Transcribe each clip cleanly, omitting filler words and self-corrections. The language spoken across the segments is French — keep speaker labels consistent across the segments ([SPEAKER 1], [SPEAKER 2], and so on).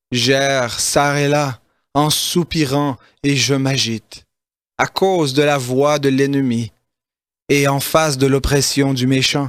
[SPEAKER 1] J'erre çà et là, en soupirant, et je m'agite, à cause de la voix de l'ennemi, et en face de l'oppression du méchant.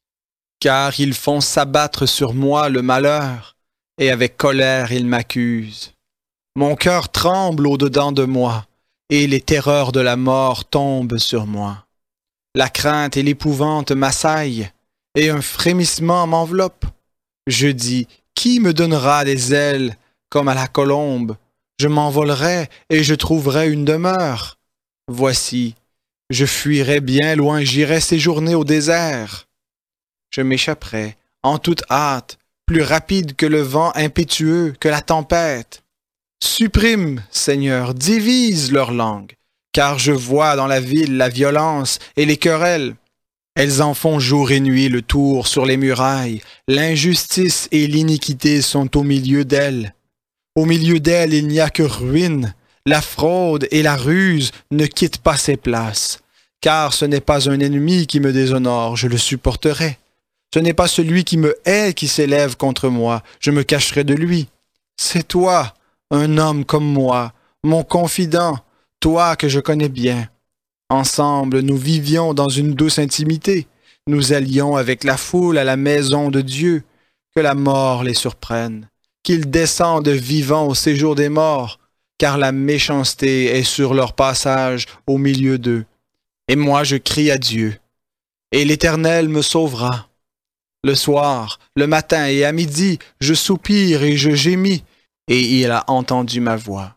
[SPEAKER 1] Car ils font s'abattre sur moi le malheur, et avec colère ils m'accusent. Mon cœur tremble au-dedans de moi, et les terreurs de la mort tombent sur moi. La crainte et l'épouvante m'assaillent, et un frémissement m'enveloppe. Je dis, qui me donnera des ailes comme à la colombe? Je m'envolerai et je trouverai une demeure. Voici, je fuirai bien loin, j'irai séjourner au désert. Je m'échapperai, en toute hâte, plus rapide que le vent impétueux, que la tempête. Supprime, Seigneur, divise leur langue, car je vois dans la ville la violence et les querelles. Elles en font jour et nuit le tour sur les murailles. L'injustice et l'iniquité sont au milieu d'elles. Au milieu d'elles, il n'y a que ruine. La fraude et la ruse ne quittent pas ses places. Car ce n'est pas un ennemi qui me déshonore, je le supporterai. Ce n'est pas celui qui me hait qui s'élève contre moi, je me cacherai de lui. C'est toi, un homme comme moi, mon confident, toi que je connais bien. Ensemble, nous vivions dans une douce intimité. Nous allions avec la foule à la maison de Dieu. Que la mort les surprenne. Qu'ils descendent vivants au séjour des morts, car la méchanceté est sur leur passage au milieu d'eux. Et moi je crie à Dieu, et l'Éternel me sauvera. Le soir, le matin et à midi, je soupire et je gémis, et il a entendu ma voix.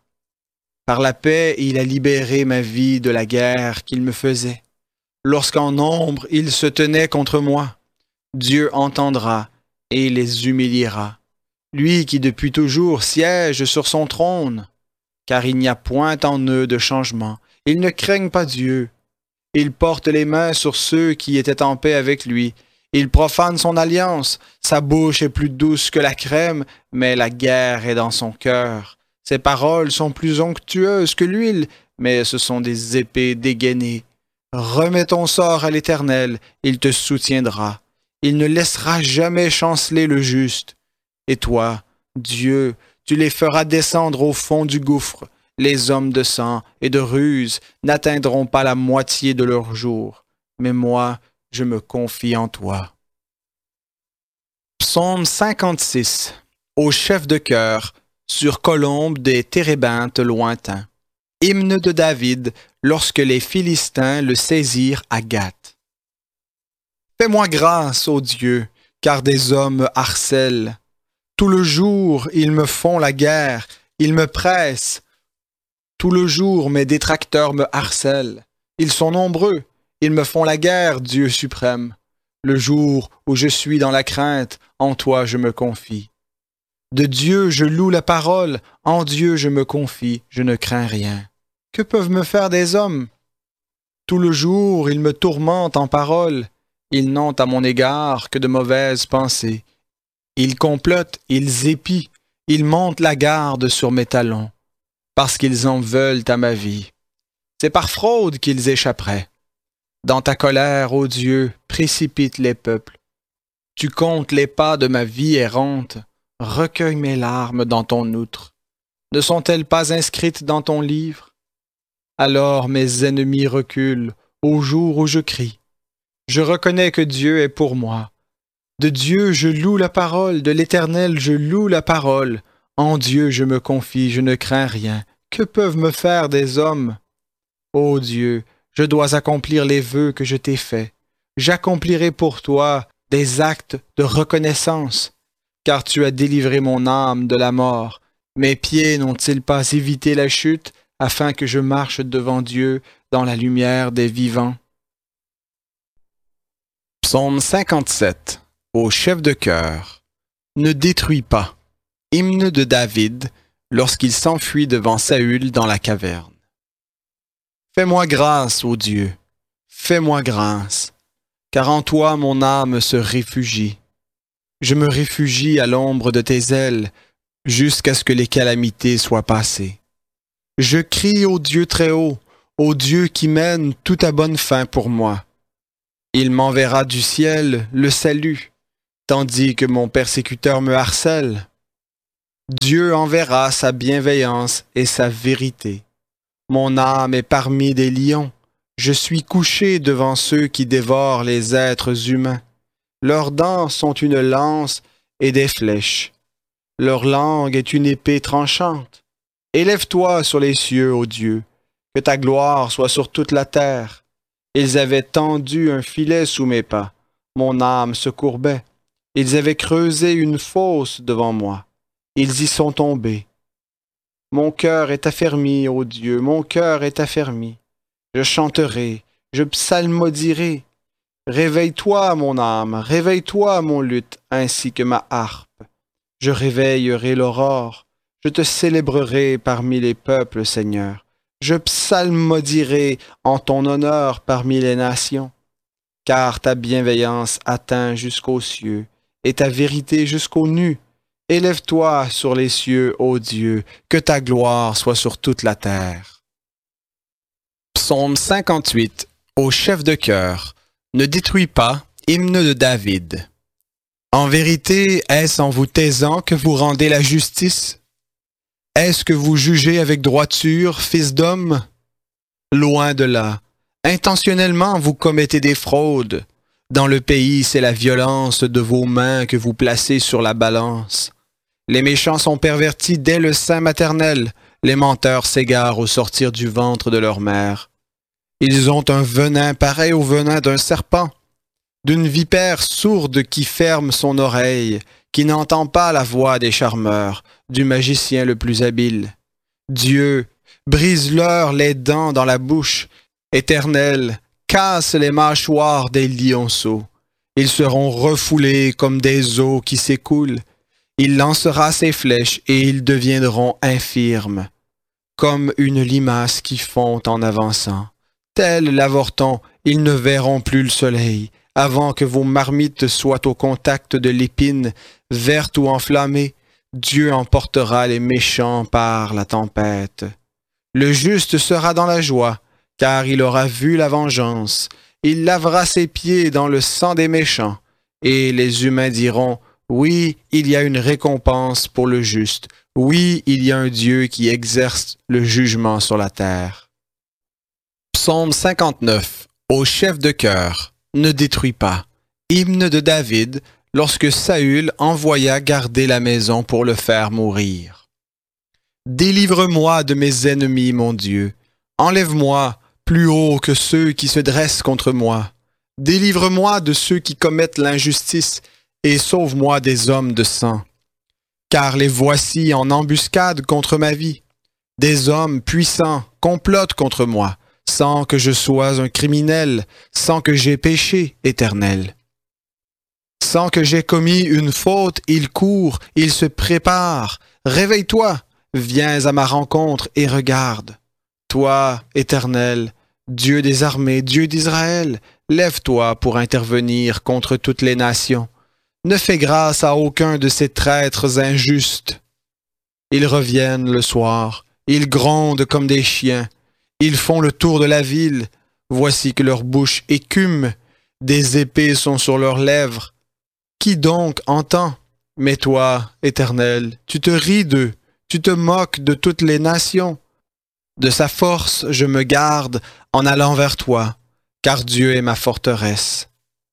[SPEAKER 1] Par la paix, il a libéré ma vie de la guerre qu'il me faisait. Lorsqu'en nombre, ils se tenaient contre moi, Dieu entendra et les humiliera. Lui qui depuis toujours siège sur son trône, car il n'y a point en eux de changement. Ils ne craignent pas Dieu. Il porte les mains sur ceux qui étaient en paix avec lui. Il profane son alliance. Sa bouche est plus douce que la crème, mais la guerre est dans son cœur. Ses paroles sont plus onctueuses que l'huile, mais ce sont des épées dégainées. Remets ton sort à l'Éternel, il te soutiendra. Il ne laissera jamais chanceler le juste. Et toi, Dieu, tu les feras descendre au fond du gouffre. Les hommes de sang et de ruse n'atteindront pas la moitié de leur jour. Mais moi, je me confie en toi. Psaume 56. Au chef de chœur, sur colombe des térébinthes lointains. Hymne de David, lorsque les Philistins le saisirent à Gath. Fais-moi grâce, ô Dieu, car des hommes me harcèlent. Tout le jour, ils me font la guerre, ils me pressent. Tout le jour, mes détracteurs me harcèlent. Ils sont nombreux, ils me font la guerre, Dieu suprême. Le jour où je suis dans la crainte, en toi je me confie. De Dieu je loue la parole, en Dieu je me confie, je ne crains rien. Que peuvent me faire des hommes? Tout le jour, ils me tourmentent en paroles. Ils n'ont à mon égard que de mauvaises pensées. Ils complotent, ils épient, ils montent la garde sur mes talons, parce qu'ils en veulent à ma vie. C'est par fraude qu'ils échapperaient. Dans ta colère, ô Dieu, précipite les peuples. Tu comptes les pas de ma vie errante, recueille mes larmes dans ton outre. Ne sont-elles pas inscrites dans ton livre? Alors mes ennemis reculent au jour où je crie. Je reconnais que Dieu est pour moi. De Dieu je loue la parole, de l'Éternel je loue la parole. En Dieu je me confie, je ne crains rien. Que peuvent me faire des hommes? Ô Dieu, je dois accomplir les vœux que je t'ai faits. J'accomplirai pour toi des actes de reconnaissance, car tu as délivré mon âme de la mort. Mes pieds n'ont-ils pas évité la chute, afin que je marche devant Dieu dans la lumière des vivants? Psaume 57. Au chef de chœur. Ne détruis pas. Hymne de David, lorsqu'il s'enfuit devant Saül dans la caverne. Fais-moi grâce, ô Dieu, fais-moi grâce, car en toi mon âme se réfugie. Je me réfugie à l'ombre de tes ailes, jusqu'à ce que les calamités soient passées. Je crie au Dieu très haut, au Dieu qui mène tout à bonne fin pour moi. Il m'enverra du ciel le salut, tandis que mon persécuteur me harcèle. Dieu enverra sa bienveillance et sa vérité. Mon âme est parmi des lions. Je suis couché devant ceux qui dévorent les êtres humains. Leurs dents sont une lance et des flèches. Leur langue est une épée tranchante. Élève-toi sur les cieux, ô Dieu, que ta gloire soit sur toute la terre. Ils avaient tendu un filet sous mes pas. Mon âme se courbait. Ils avaient creusé une fosse devant moi. Ils y sont tombés. Mon cœur est affermi, ô Dieu, mon cœur est affermi. Je chanterai, je psalmodierai. Réveille-toi, mon âme, réveille-toi, mon luth, ainsi que ma harpe. Je réveillerai l'aurore. Je te célébrerai parmi les peuples, Seigneur. Je psalmodierai en ton honneur parmi les nations. Car ta bienveillance atteint jusqu'aux cieux, et ta vérité jusqu'aux nues. Élève-toi sur les cieux, ô Dieu, que ta gloire soit sur toute la terre. Psaume 58, au chef de chœur. Ne détruis pas, hymne de David. En vérité, est-ce en vous taisant que vous rendez la justice? Est-ce que vous jugez avec droiture, fils d'homme? Loin de là. Intentionnellement, vous commettez des fraudes. Dans le pays, c'est la violence de vos mains que vous placez sur la balance. Les méchants sont pervertis dès le sein maternel. Les menteurs s'égarent au sortir du ventre de leur mère. Ils ont un venin pareil au venin d'un serpent, d'une vipère sourde qui ferme son oreille, qui n'entend pas la voix des charmeurs, du magicien le plus habile. Dieu, brise-leur les dents dans la bouche. Éternel, casse les mâchoires des lionceaux. Ils seront refoulés comme des eaux qui s'écoulent. Il lancera ses flèches et ils deviendront infirmes, comme une limace qui fond en avançant. Tel l'avorton, ils ne verront plus le soleil, avant que vos marmites soient au contact de l'épine, verte ou enflammée. Dieu emportera les méchants par la tempête. Le juste sera dans la joie, car il aura vu la vengeance. Il lavera ses pieds dans le sang des méchants, et les humains diront: oui, il y a une récompense pour le juste. Oui, il y a un Dieu qui exerce le jugement sur la terre. Psaume 59, au chef de chœur. Ne détruis pas. Hymne de David, lorsque Saül envoya garder la maison pour le faire mourir. Délivre-moi de mes ennemis, mon Dieu. Enlève-moi plus haut que ceux qui se dressent contre moi. Délivre-moi de ceux qui commettent l'injustice et sauve-moi des hommes de sang. Car les voici en embuscade contre ma vie. Des hommes puissants complotent contre moi, sans que je sois un criminel, sans que j'aie péché, Éternel. Sans que j'aie commis une faute, ils courent, ils se préparent. Réveille-toi, viens à ma rencontre et regarde. Toi, Éternel, Dieu des armées, Dieu d'Israël, lève-toi pour intervenir contre toutes les nations. Ne fais grâce à aucun de ces traîtres injustes. Ils reviennent le soir, ils grondent comme des chiens, ils font le tour de la ville. Voici que leur bouche écume, des épées sont sur leurs lèvres. Qui donc entend? Mais toi, Éternel, tu te ris d'eux, tu te moques de toutes les nations. De sa force, je me garde en allant vers toi, car Dieu est ma forteresse.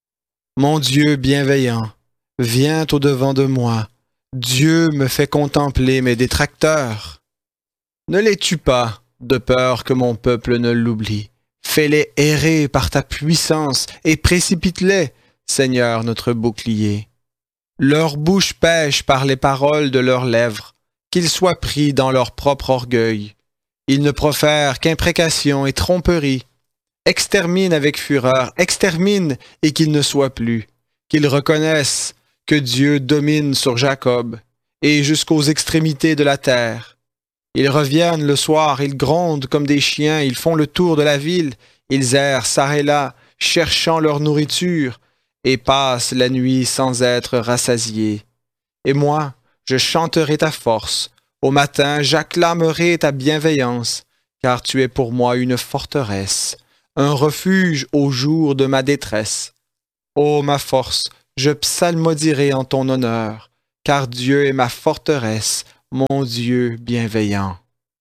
[SPEAKER 1] Mon Dieu bienveillant, viens au-devant de moi. Dieu me fait contempler mes détracteurs. Ne les tue pas, de peur que mon peuple ne l'oublie. Fais-les errer par ta puissance et précipite-les, Seigneur notre bouclier. Leur bouche pêche par les paroles de leurs lèvres, qu'ils soient pris dans leur propre orgueil. Ils ne profèrent qu'imprécations et tromperies. Extermine avec fureur, extermine et qu'ils ne soient plus. Qu'ils reconnaissent que Dieu domine sur Jacob et jusqu'aux extrémités de la terre. Ils reviennent le soir, ils grondent comme des chiens, ils font le tour de la ville, ils errent çà et là, cherchant leur nourriture, et passent la nuit sans être rassasiés. Et moi, je chanterai ta force. Au matin, j'acclamerai ta bienveillance, car tu es pour moi une forteresse, un refuge au jour de ma détresse. Ô ma force, je psalmodierai en ton honneur, car Dieu est ma forteresse, mon Dieu bienveillant.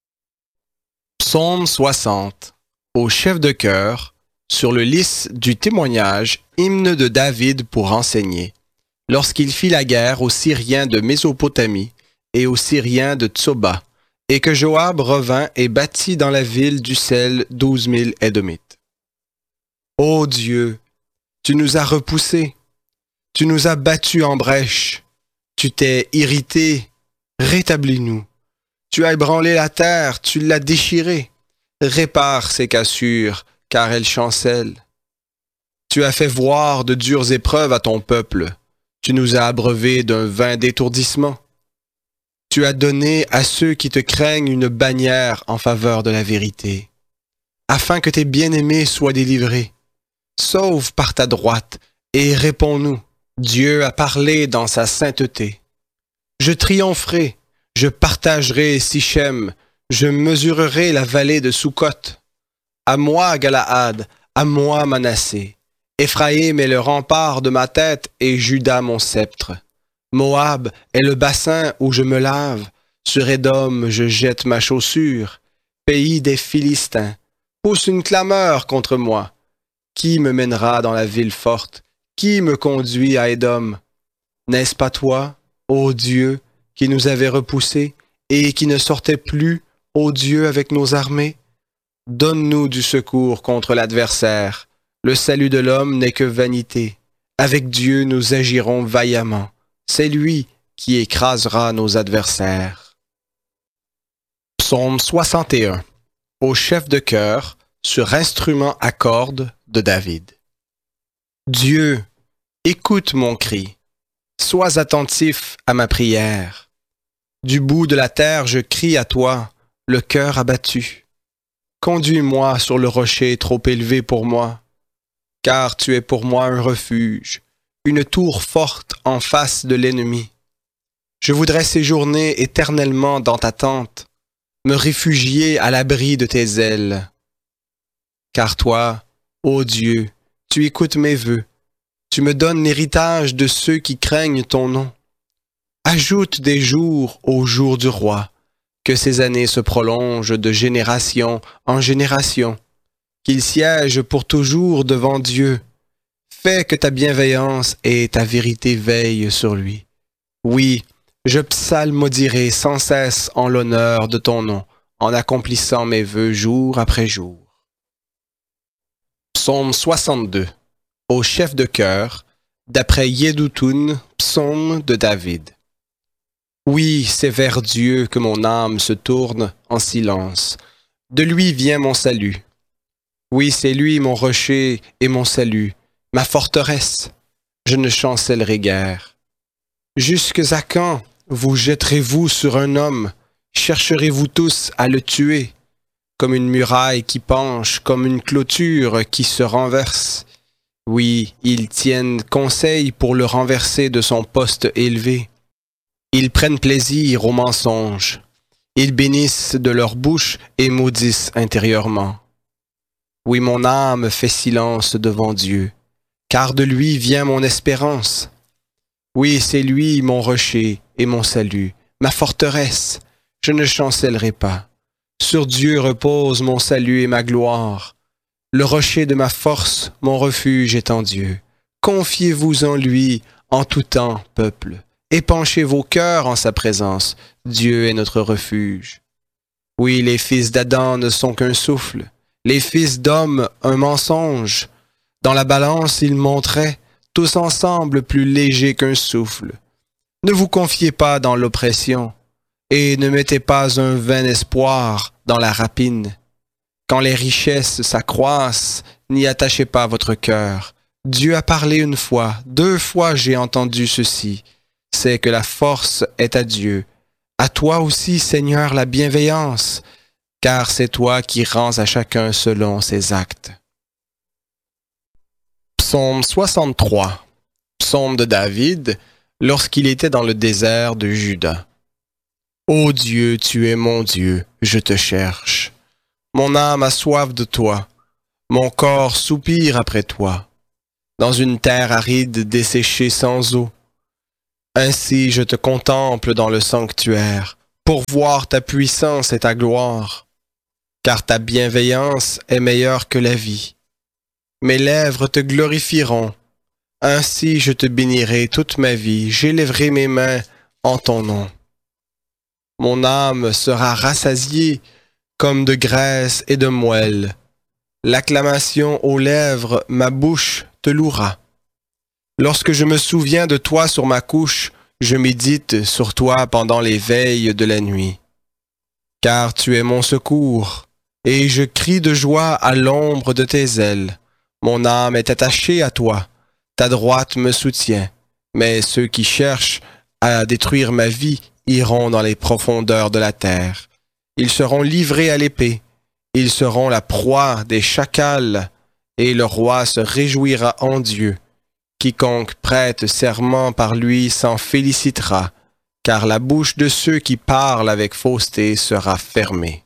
[SPEAKER 1] Psaume 60. Au chef de chœur, sur le lys du témoignage, hymne de David pour enseigner. Lorsqu'il fit la guerre aux Syriens de Mésopotamie et aux Syriens de Tsoba, et que Joab revint et bâtit dans la ville du sel 12 000 Édomites. Ô Dieu, tu nous as repoussés, tu nous as battus en brèche, tu t'es irrité, rétablis-nous. Tu as ébranlé la terre, tu l'as déchirée. Répare ces cassures, car elles chancellent. Tu as fait voir de dures épreuves à ton peuple. Tu nous as abreuvés d'un vin d'étourdissement. Tu as donné à ceux qui te craignent une bannière en faveur de la vérité, afin que tes bien-aimés soient délivrés. Sauve par ta droite et réponds-nous. Dieu a parlé dans sa sainteté. Je triompherai, je partagerai Sichem, je mesurerai la vallée de Sukkot. À moi, Galaad, à moi, Manassé. Éphraïm est le rempart de ma tête et Juda mon sceptre. Moab est le bassin où je me lave. Sur Édom, je jette ma chaussure. Pays des Philistins, pousse une clameur contre moi. Qui me mènera dans la ville forte? Qui me conduit à Édom? N'est-ce pas toi, ô Dieu, qui nous avait repoussés et qui ne sortait plus, ô Dieu, avec nos armées? Donne-nous du secours contre l'adversaire. Le salut de l'homme n'est que vanité. Avec Dieu, nous agirons vaillamment. C'est lui qui écrasera nos adversaires. Psaume 61. Au chef de chœur, sur instrument à cordes de David. Dieu, écoute mon cri. Sois attentif à ma prière. Du bout de la terre, je crie à toi, le cœur abattu. Conduis-moi sur le rocher trop élevé pour moi, car tu es pour moi un refuge, une tour forte en face de l'ennemi. Je voudrais séjourner éternellement dans ta tente, me réfugier à l'abri de tes ailes. Car toi, ô Dieu, tu écoutes mes vœux, tu me donnes l'héritage de ceux qui craignent ton nom. Ajoute des jours aux jours du roi, que ces années se prolongent de génération en génération, qu'il siège pour toujours devant Dieu. Fais que ta bienveillance et ta vérité veillent sur lui. Oui, je psalmodierai sans cesse en l'honneur de ton nom, en accomplissant mes vœux jour après jour. Psaume 62. Au chef de chœur, d'après Yédoutun, psaume de David. Oui, c'est vers Dieu que mon âme se tourne en silence. De lui vient mon salut. Oui, c'est lui mon rocher et mon salut, ma forteresse. Je ne chancellerai guère. Jusques à quand vous jetterez-vous sur un homme? Chercherez-vous tous à le tuer? Comme une muraille qui penche, comme une clôture qui se renverse. Oui, ils tiennent conseil pour le renverser de son poste élevé. Ils prennent plaisir au mensonge. Ils bénissent de leur bouche et maudissent intérieurement. Oui, mon âme fait silence devant Dieu, car de lui vient mon espérance. Oui, c'est lui mon rocher et mon salut, ma forteresse. Je ne chancellerai pas. Sur Dieu repose mon salut et ma gloire. Le rocher de ma force, mon refuge est en Dieu. Confiez-vous en lui en tout temps, peuple. Épanchez vos cœurs en sa présence. Dieu est notre refuge. Oui, les fils d'Adam ne sont qu'un souffle. Les fils d'homme, un mensonge. Dans la balance, ils montraient, tous ensemble plus légers qu'un souffle. Ne vous confiez pas dans l'oppression, et ne mettez pas un vain espoir dans la rapine. Quand les richesses s'accroissent, n'y attachez pas votre cœur. Dieu a parlé une fois, 2 fois j'ai entendu ceci. C'est que la force est à Dieu. À toi aussi, Seigneur, la bienveillance, car c'est toi qui rends à chacun selon ses actes. Psaume 63. Psaume de David, lorsqu'il était dans le désert de Juda. Ô Dieu, tu es mon Dieu, je te cherche. Mon âme a soif de toi, mon corps soupire après toi, dans une terre aride desséchée sans eau. Ainsi je te contemple dans le sanctuaire,
[SPEAKER 2] pour voir ta puissance et ta gloire, car ta bienveillance est meilleure que la vie. Mes lèvres te glorifieront, ainsi je te bénirai toute ma vie, j'élèverai mes mains en ton nom. Mon âme sera rassasiée comme de graisse et de moelle. L'acclamation aux lèvres, ma bouche te louera. Lorsque je me souviens de toi sur ma couche, je médite sur toi pendant les veilles de la nuit. Car tu es mon secours, et je crie de joie à l'ombre de tes ailes. Mon âme est attachée à toi, ta droite me soutient. Mais ceux qui cherchent à détruire ma vie iront dans les profondeurs de la terre. Ils seront livrés à l'épée, ils seront la proie des chacals, et le roi se réjouira en Dieu. Quiconque prête serment par lui s'en félicitera, car la bouche de ceux qui parlent avec fausseté sera fermée.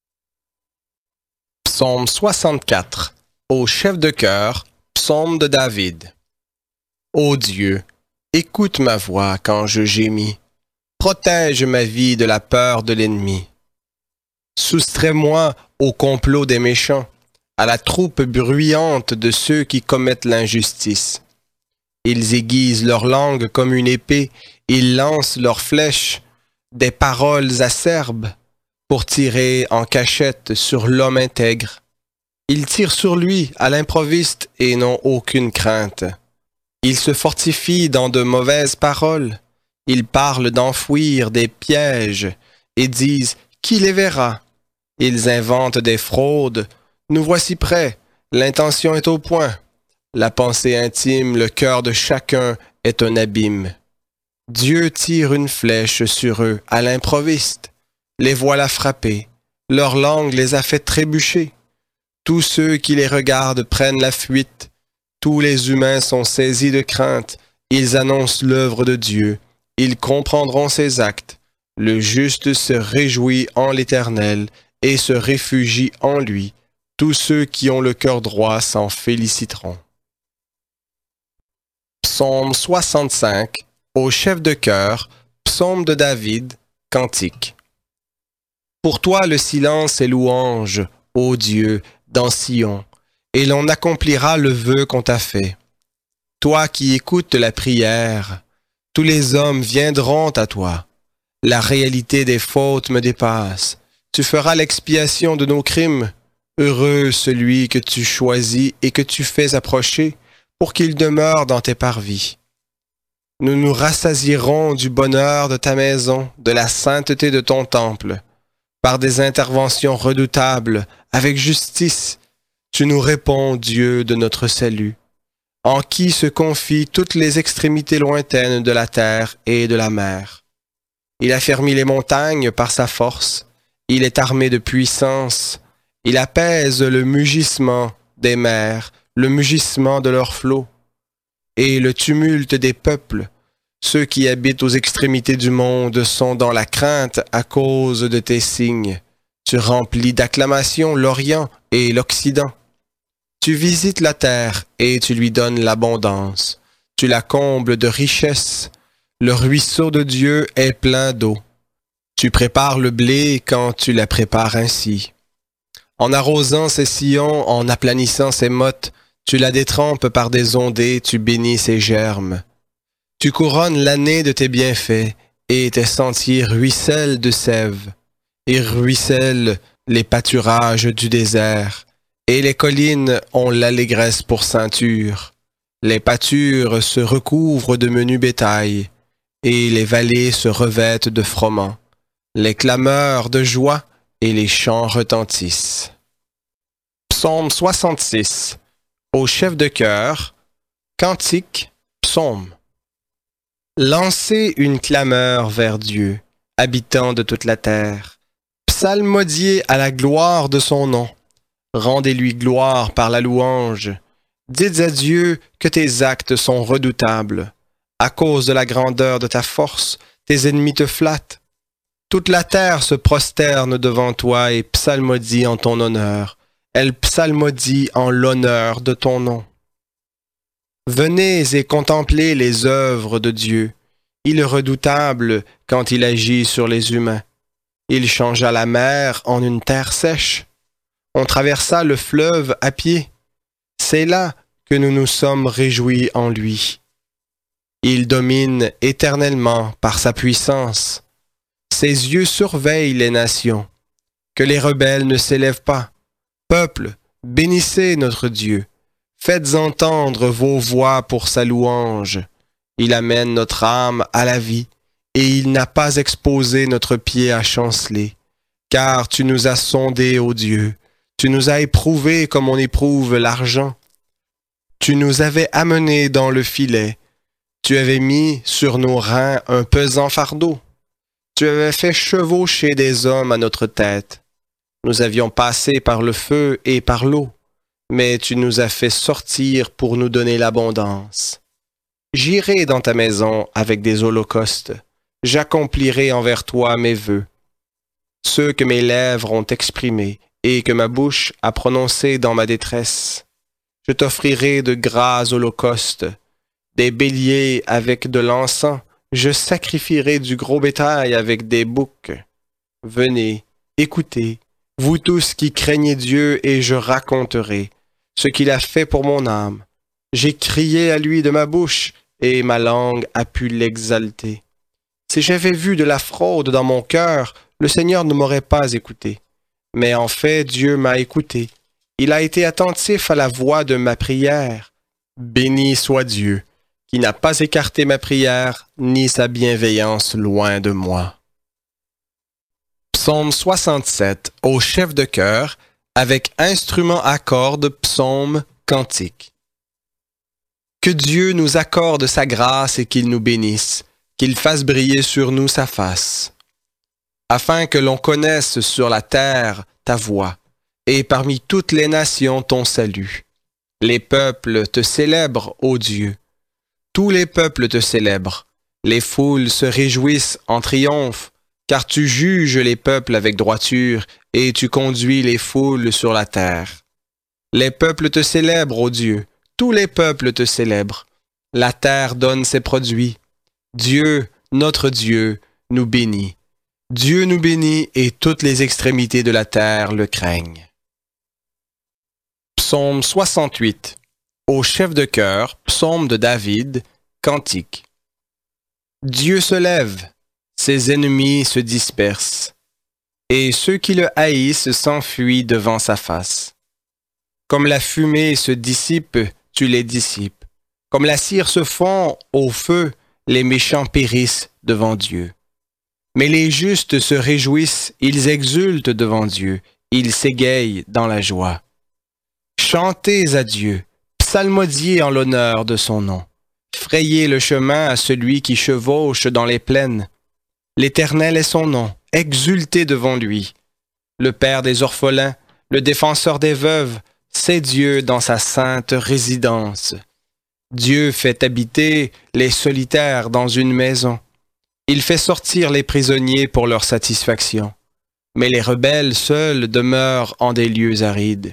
[SPEAKER 2] Psaume 64. Au chef de chœur, psaume de David. Ô Dieu, écoute ma voix quand je gémis. Protège ma vie de la peur de l'ennemi. Soustrais-moi au complot des méchants, à la troupe bruyante de ceux qui commettent l'injustice. Ils aiguisent leur langue comme une épée, ils lancent leurs flèches, des paroles acerbes, pour tirer en cachette sur l'homme intègre. Ils tirent sur lui à l'improviste et n'ont aucune crainte. Ils se fortifient dans de mauvaises paroles. Ils parlent d'enfouir des pièges et disent « Qui les verra ?» Ils inventent des fraudes. « Nous voici prêts, l'intention est au point. » La pensée intime, le cœur de chacun est un abîme. Dieu tire une flèche sur eux à l'improviste. Les voilà frappés. Leur langue les a fait trébucher. Tous ceux qui les regardent prennent la fuite. Tous les humains sont saisis de crainte. Ils annoncent l'œuvre de Dieu. Ils comprendront ses actes. Le juste se réjouit en l'Éternel et se réfugie en lui. Tous ceux qui ont le cœur droit s'en féliciteront. Psaume 65. Au chef de chœur, psaume de David, cantique. Pour toi le silence est louange, ô Dieu, dans Sion, et l'on accomplira le vœu qu'on t'a fait. Toi qui écoutes la prière, tous les hommes viendront à toi. La réalité des fautes me dépasse. Tu feras l'expiation de nos crimes. Heureux celui que tu choisis et que tu fais approcher, pour qu'il demeure dans tes parvis. Nous nous rassasierons du bonheur de ta maison, de la sainteté de ton temple. Par des interventions redoutables, avec justice, tu nous réponds, Dieu de notre salut, en qui se confient toutes les extrémités lointaines de la terre et de la mer. Il a fermi les montagnes par sa force, il est armé de puissance, il apaise le mugissement des mers, le mugissement de leurs flots, et le tumulte des peuples. Ceux qui habitent aux extrémités du monde sont dans la crainte à cause de tes signes. Tu remplis d'acclamations l'Orient et l'Occident. Tu visites la terre et tu lui donnes l'abondance. Tu la combles de richesses. Le ruisseau de Dieu est plein d'eau. Tu prépares le blé quand tu la prépares ainsi. En arrosant ses sillons, en aplanissant ses mottes, tu la détrempes par des ondées, tu bénis ses germes. Tu couronnes l'année de tes bienfaits, et tes sentiers ruissellent de sève, et ruissellent les pâturages du désert, et les collines ont l'allégresse pour ceinture. Les pâtures se recouvrent de menu bétail, et les vallées se revêtent de froment. Les clameurs de joie et les chants retentissent. Psaume 66. Au chef de chœur, cantique, psaume. Lancez une clameur vers Dieu, habitant de toute la terre. Psalmodiez à la gloire de son nom. Rendez-lui gloire par la louange. Dites à Dieu que tes actes sont redoutables. À cause de la grandeur de ta force, tes ennemis te flattent. Toute la terre se prosterne devant toi et psalmodie en ton honneur. Elle psalmodie en l'honneur de ton nom. Venez et contemplez les œuvres de Dieu. Il est redoutable quand il agit sur les humains. Il changea la mer en une terre sèche. On traversa le fleuve à pied. C'est là que nous nous sommes réjouis en lui. Il domine éternellement par sa puissance. Ses yeux surveillent les nations. Que les rebelles ne s'élèvent pas. Peuple, bénissez notre Dieu. Faites entendre vos voix pour sa louange. Il amène notre âme à la vie, et il n'a pas exposé notre pied à chanceler. Car tu nous as sondés, ô Dieu. Tu nous as éprouvés comme on éprouve l'argent. Tu nous avais amenés dans le filet. Tu avais mis sur nos reins un pesant fardeau. Tu avais fait chevaucher des hommes à notre tête. Nous avions passé par le feu et par l'eau, mais tu nous as fait sortir pour nous donner l'abondance. J'irai dans ta maison avec des holocaustes. J'accomplirai envers toi mes vœux. Ceux que mes lèvres ont exprimés et que ma bouche a prononcés dans ma détresse. Je t'offrirai de gras holocaustes, des béliers avec de l'encens. Je sacrifierai du gros bétail avec des boucs. Venez, écoutez, vous tous qui craignez Dieu, et je raconterai ce qu'il a fait pour mon âme. J'ai crié à lui de ma bouche, et ma langue a pu l'exalter. Si j'avais vu de la fraude dans mon cœur, le Seigneur ne m'aurait pas écouté. Mais en fait, Dieu m'a écouté. Il a été attentif à la voix de ma prière. Béni soit Dieu, qui n'a pas écarté ma prière, ni sa bienveillance loin de moi. Psaume 67, au chef de chœur, avec instrument à cordes, psaume, cantique. Que Dieu nous accorde sa grâce et qu'il nous bénisse, qu'il fasse briller sur nous sa face, afin que l'on connaisse sur la terre ta voix, et parmi toutes les nations ton salut. Les peuples te célèbrent, ô Dieu. Tous les peuples te célèbrent. Les foules se réjouissent en triomphe, car tu juges les peuples avec droiture, et tu conduis les foules sur la terre. Les peuples te célèbrent, ô Dieu. Tous les peuples te célèbrent. La terre donne ses produits. Dieu, notre Dieu, nous bénit. Dieu nous bénit et toutes les extrémités de la terre le craignent. Psaume 68. Au chef de chœur, psaume de David, cantique. Dieu se lève, ses ennemis se dispersent, et ceux qui le haïssent s'enfuient devant sa face. Comme la fumée se dissipe, tu les dissipes. Comme la cire se fond au feu, les méchants périssent devant Dieu. Mais les justes se réjouissent, ils exultent devant Dieu, ils s'égayent dans la joie. Chantez à Dieu, psalmodiez en l'honneur de son nom. Frayez le chemin à celui qui chevauche dans les plaines. L'Éternel est son nom, exultez devant lui. Le Père des orphelins, le défenseur des veuves, c'est Dieu dans sa sainte résidence. Dieu fait habiter les solitaires dans une maison. Il fait sortir les prisonniers pour leur satisfaction. Mais les rebelles seuls demeurent en des lieux arides.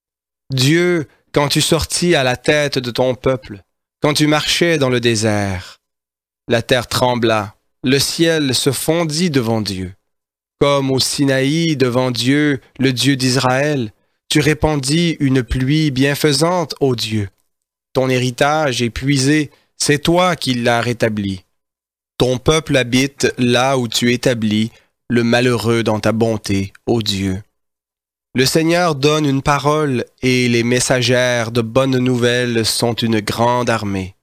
[SPEAKER 2] Dieu, quand tu sortis à la tête de ton peuple, quand tu marchais dans le désert, la terre trembla, le ciel se fondit devant Dieu. Comme au Sinaï devant Dieu, le Dieu d'Israël, tu répandis une pluie bienfaisante, ô Dieu. Ton héritage épuisé, c'est toi qui l'as rétabli. Ton peuple habite là où tu établis le malheureux dans ta bonté, ô Dieu. Le Seigneur donne une parole et les messagères de bonnes nouvelles sont une grande armée.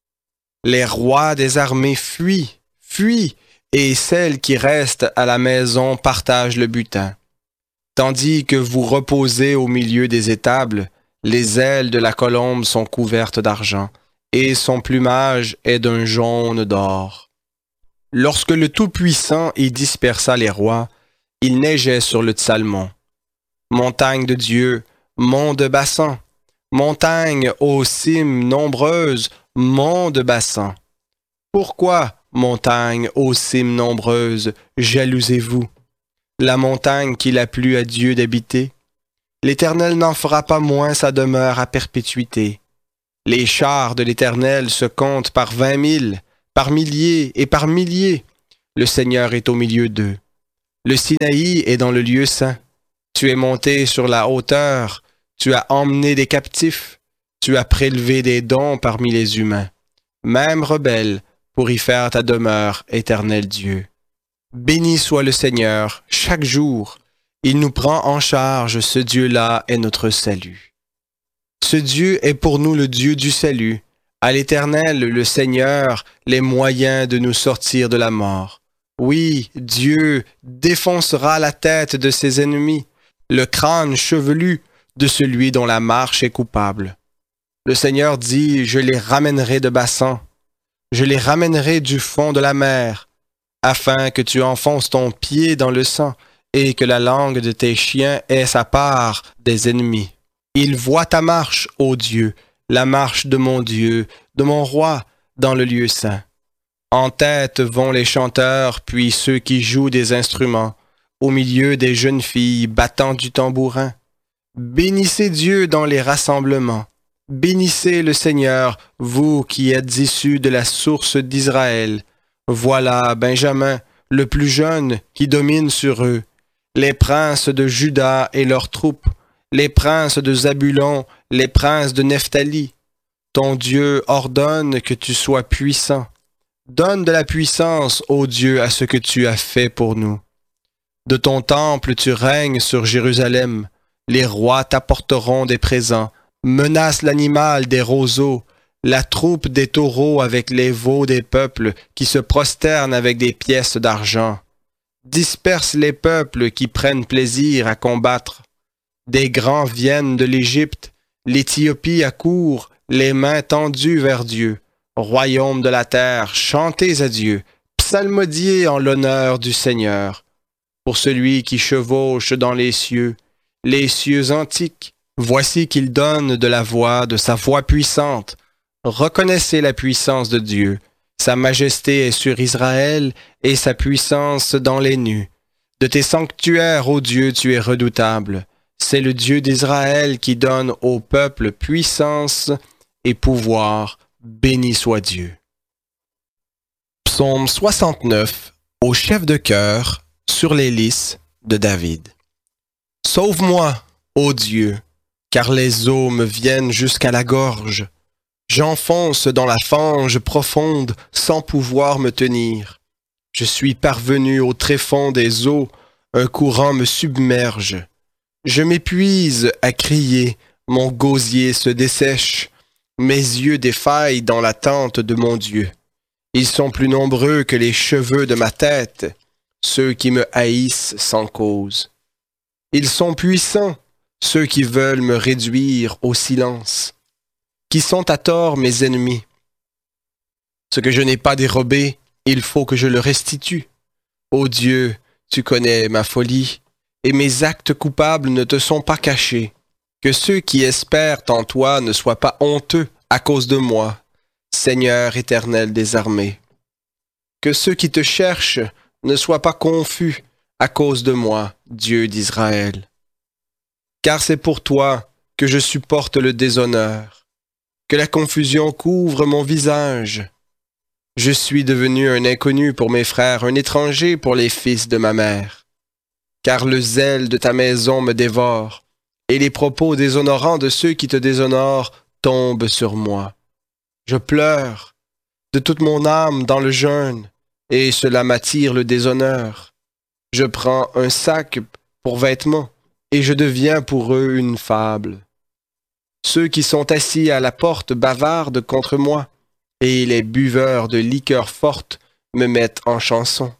[SPEAKER 2] Les rois des armées fuient, fuient, et celles qui restent à la maison partagent le butin. Tandis que vous reposez au milieu des étables, les ailes de la colombe sont couvertes d'argent, et son plumage est d'un jaune d'or. Lorsque le Tout-Puissant y dispersa les rois, il neigeait sur le Tsalmon. Montagne de Dieu, mont de Bassan, montagne aux cimes nombreuses, mont de Bassan. Pourquoi, montagne aux cimes nombreuses, jalousez-vous? La montagne qu'il a plu à Dieu d'habiter? L'Éternel n'en fera pas moins sa demeure à perpétuité. Les chars de l'Éternel se comptent par 20 000, par milliers et par milliers. Le Seigneur est au milieu d'eux. Le Sinaï est dans le lieu saint. Tu es monté sur la hauteur, tu as emmené des captifs, tu as prélevé des dons parmi les humains, même rebelles, pour y faire ta demeure, éternel Dieu. Béni soit le Seigneur chaque jour. Il nous prend en charge, ce Dieu-là est notre salut. Ce Dieu est pour nous le Dieu du salut. À l'Éternel, le Seigneur, les moyens de nous sortir de la mort. Oui, Dieu défoncera la tête de ses ennemis, le crâne chevelu de celui dont la marche est coupable. Le Seigneur dit, je les ramènerai de Bassan, je les ramènerai du fond de la mer, afin que tu enfonces ton pied dans le sang et que la langue de tes chiens ait sa part des ennemis. Ils voient ta marche, ô Dieu, la marche de mon Dieu, de mon roi, dans le lieu saint. En tête vont les chanteurs, puis ceux qui jouent des instruments, au milieu des jeunes filles battant du tambourin. Bénissez Dieu dans les rassemblements. Bénissez le Seigneur, vous qui êtes issus de la source d'Israël. Voilà Benjamin, le plus jeune, qui domine sur eux. Les princes de Juda et leurs troupes, les princes de Zabulon, les princes de Nephtali. Ton Dieu ordonne que tu sois puissant. Donne de la puissance, ô Dieu, à ce que tu as fait pour nous. De ton temple tu règnes sur Jérusalem. Les rois t'apporteront des présents. Menace l'animal des roseaux, la troupe des taureaux avec les veaux des peuples qui se prosternent avec des pièces d'argent. Disperse les peuples qui prennent plaisir à combattre. Des grands viennent de l'Égypte, l'Éthiopie accourt, les mains tendues vers Dieu. Royaume de la terre, chantez à Dieu, psalmodiez en l'honneur du Seigneur. Pour celui qui chevauche dans les cieux antiques, voici qu'il donne de la voix, de sa voix puissante. Reconnaissez la puissance de Dieu. Sa majesté est sur Israël et sa puissance dans les nus. De tes sanctuaires, ô Dieu, tu es redoutable. C'est le Dieu d'Israël qui donne au peuple puissance et pouvoir. Béni soit Dieu. Psaume 69, au chef de chœur, sur les lys de David. Sauve-moi, ô Dieu, car les eaux me viennent jusqu'à la gorge. J'enfonce dans la fange profonde sans pouvoir me tenir. Je suis parvenu au tréfonds des eaux, un courant me submerge. Je m'épuise à crier, mon gosier se dessèche. Mes yeux défaillent dans la tente de mon Dieu. Ils sont plus nombreux que les cheveux de ma tête, ceux qui me haïssent sans cause. Ils sont puissants, ceux qui veulent me réduire au silence, qui sont à tort mes ennemis. Ce que je n'ai pas dérobé, il faut que je le restitue. Ô Dieu, tu connais ma folie, et mes actes coupables ne te sont pas cachés. Que ceux qui espèrent en toi ne soient pas honteux à cause de moi, Seigneur éternel des armées. Que ceux qui te cherchent ne soient pas confus à cause de moi, Dieu d'Israël. Car c'est pour toi que je supporte le déshonneur, que la confusion couvre mon visage. Je suis devenu un inconnu pour mes frères, un étranger pour les fils de ma mère. Car le zèle de ta maison me dévore, et les propos déshonorants de ceux qui te déshonorent tombent sur moi. Je pleure de toute mon âme dans le jeûne, et cela m'attire le déshonneur. Je prends un sac pour vêtements, et je deviens pour eux une fable. Ceux qui sont assis à la porte bavardent contre moi, et les buveurs de liqueurs fortes me mettent en chanson.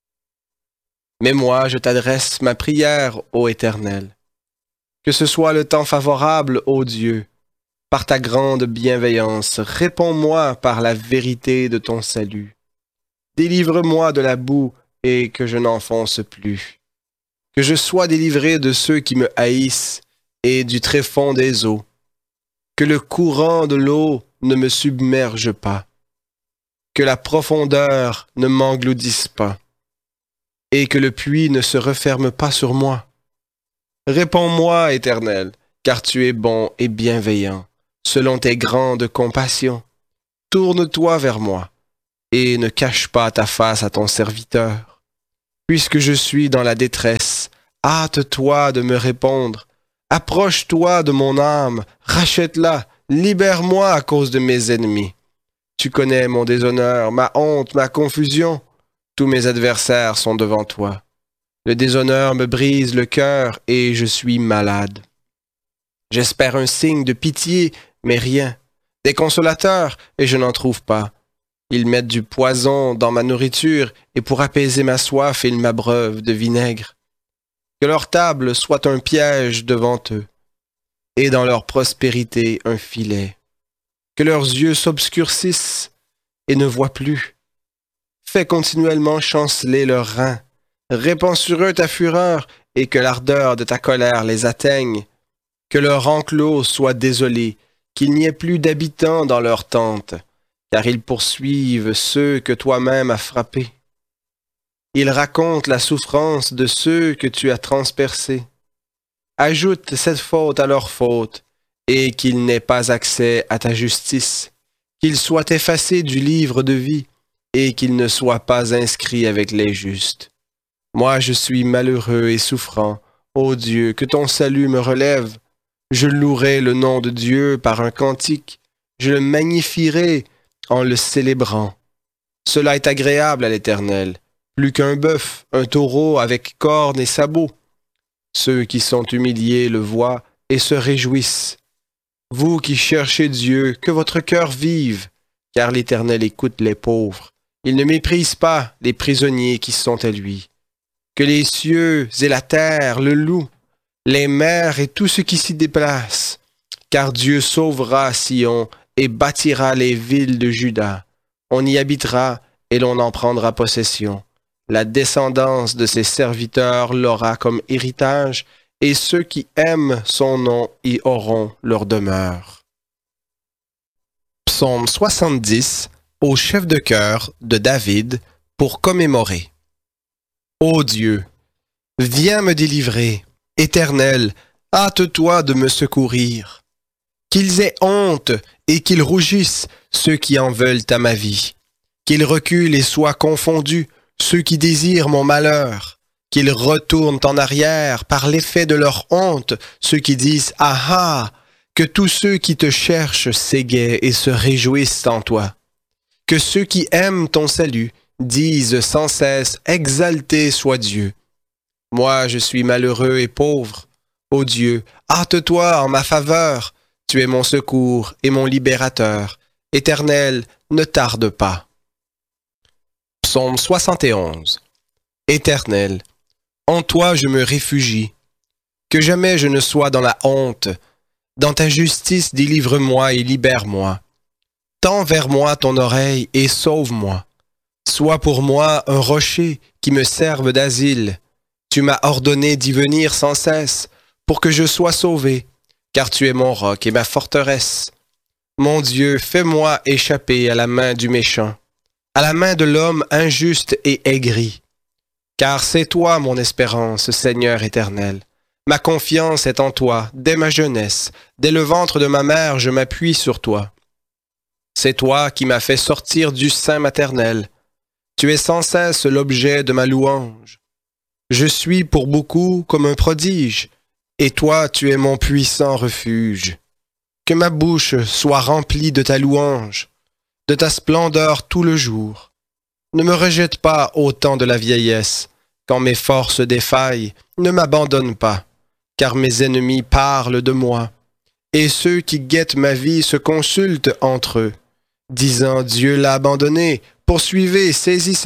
[SPEAKER 2] Mais moi, je t'adresse ma prière, ô Éternel. Que ce soit le temps favorable, ô Dieu. Par ta grande bienveillance, réponds-moi par la vérité de ton salut. Délivre-moi de la boue et que je n'enfonce plus. Que je sois délivré de ceux qui me haïssent et du tréfonds des eaux. Que le courant de l'eau ne me submerge pas. Que la profondeur ne m'engloutisse pas. Et que le puits ne se referme pas sur moi. Réponds-moi, Éternel, car tu es bon et bienveillant, selon tes grandes compassions. Tourne-toi vers moi, et ne cache pas ta face à ton serviteur. Puisque je suis dans la détresse, hâte-toi de me répondre. Approche-toi de mon âme, rachète-la, libère-moi à cause de mes ennemis. Tu connais mon déshonneur, ma honte, ma confusion. Tous mes adversaires sont devant toi. Le déshonneur me brise le cœur et je suis malade. J'espère un signe de pitié, mais rien. Des consolateurs, et je n'en trouve pas. Ils mettent du poison dans ma nourriture, et pour apaiser ma soif, ils m'abreuvent de vinaigre. Que leur table soit un piège devant eux, et dans leur prospérité un filet. Que leurs yeux s'obscurcissent et ne voient plus. Fais continuellement chanceler leurs reins. Répands sur eux ta fureur, et que l'ardeur de ta colère les atteigne. Que leur enclos soit désolé, qu'il n'y ait plus d'habitants dans leurs tentes, car ils poursuivent ceux que toi-même as frappés. Ils racontent la souffrance de ceux que tu as transpercés. Ajoute cette faute à leur faute, et qu'ils n'aient pas accès à ta justice, qu'ils soient effacés du livre de vie, et qu'ils ne soient pas inscrits avec les justes. Moi je suis malheureux et souffrant. Ô Dieu, que ton salut me relève. Je louerai le nom de Dieu par un cantique. Je le magnifierai en le célébrant. Cela est agréable à l'Éternel, plus qu'un bœuf, un taureau avec cornes et sabots. Ceux qui sont humiliés le voient et se réjouissent. Vous qui cherchez Dieu, que votre cœur vive, car l'Éternel écoute les pauvres. Il ne méprise pas les prisonniers qui sont à lui. Que les cieux et la terre le louent, les mers et tout ce qui s'y déplace, car Dieu sauvera Sion et bâtira les villes de Juda. On y habitera et l'on en prendra possession. La descendance de ses serviteurs l'aura comme héritage, et ceux qui aiment son nom y auront leur demeure. Psaume 70 au chef de chœur de David pour commémorer. Ô Dieu, viens me délivrer. Éternel, hâte-toi de me secourir. Qu'ils aient honte et qu'ils rougissent ceux qui en veulent à ma vie. Qu'ils reculent et soient confondus ceux qui désirent mon malheur. Qu'ils retournent en arrière par l'effet de leur honte ceux qui disent « Ah ah !» Que tous ceux qui te cherchent s'égaient et se réjouissent en toi. Que ceux qui aiment ton salut disent sans cesse « Exalté soit Dieu !» Moi, je suis malheureux et pauvre. Ô Dieu, hâte-toi en ma faveur. Tu es mon secours et mon libérateur. Éternel, ne tarde pas. Psaume 71. Éternel, en toi je me réfugie. Que jamais je ne sois dans la honte. Dans ta justice, délivre-moi et libère-moi. Tends vers moi ton oreille et sauve-moi. Sois pour moi un rocher qui me serve d'asile. Tu m'as ordonné d'y venir sans cesse, pour que je sois sauvé, car tu es mon roc et ma forteresse. Mon Dieu, fais-moi échapper à la main du méchant, à la main de l'homme injuste et aigri. Car c'est toi mon espérance, Seigneur éternel. Ma confiance est en toi, dès ma jeunesse, dès le ventre de ma mère, je m'appuie sur toi. C'est toi qui m'as fait sortir du sein maternel. Tu es sans cesse l'objet de ma louange. Je suis pour beaucoup comme un prodige, et toi tu es mon puissant refuge. Que ma bouche soit remplie de ta louange, de ta splendeur tout le jour. Ne me rejette pas au temps de la vieillesse, quand mes forces défaillent, ne m'abandonne pas, car mes ennemis parlent de moi, et ceux qui guettent ma vie se consultent entre eux, disant « Dieu l'a abandonné, poursuivez, saisissez-le ».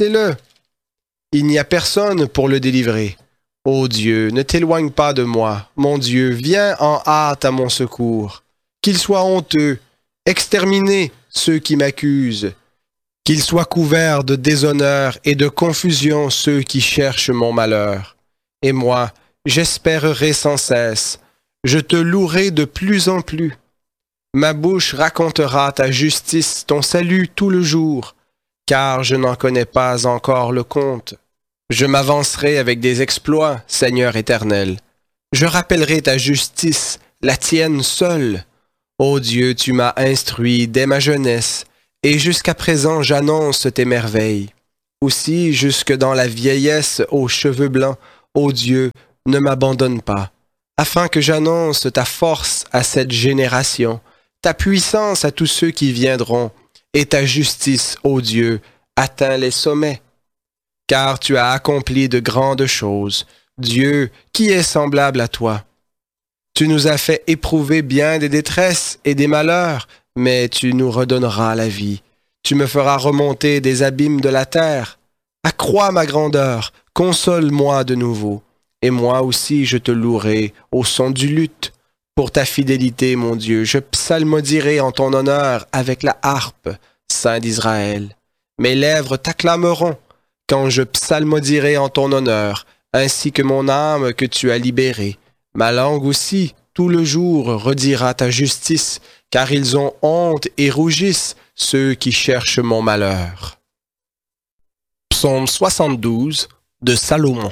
[SPEAKER 2] Il n'y a personne pour le délivrer. Ô Dieu, ne t'éloigne pas de moi. Mon Dieu, viens en hâte à mon secours. Qu'ils soient honteux, exterminez ceux qui m'accusent. Qu'ils soient couverts de déshonneur et de confusion ceux qui cherchent mon malheur. Et moi, j'espérerai sans cesse. Je te louerai de plus en plus. Ma bouche racontera ta justice, ton salut tout le jour, car je n'en connais pas encore le compte. Je m'avancerai avec des exploits, Seigneur éternel. Je rappellerai ta justice, la tienne seule. Ô Dieu, tu m'as instruit dès ma jeunesse, et jusqu'à présent j'annonce tes merveilles. Aussi, jusque dans la vieillesse aux cheveux blancs, ô Dieu, ne m'abandonne pas, afin que j'annonce ta force à cette génération, ta puissance à tous ceux qui viendront, et ta justice, ô Dieu, atteint les sommets. Car tu as accompli de grandes choses. Dieu, qui est semblable à toi? Tu nous as fait éprouver bien des détresses et des malheurs, mais tu nous redonneras la vie. Tu me feras remonter des abîmes de la terre. Accrois ma grandeur, console-moi de nouveau. Et moi aussi je te louerai au son du luth. Pour ta fidélité, mon Dieu, je psalmodierai en ton honneur avec la harpe, Saint d'Israël. Mes lèvres t'acclameront quand je psalmodierai en ton honneur, ainsi que mon âme que tu as libérée. Ma langue aussi, tout le jour, redira ta justice, car ils ont honte et rougissent, ceux qui cherchent mon malheur. Psaume 72 de Salomon.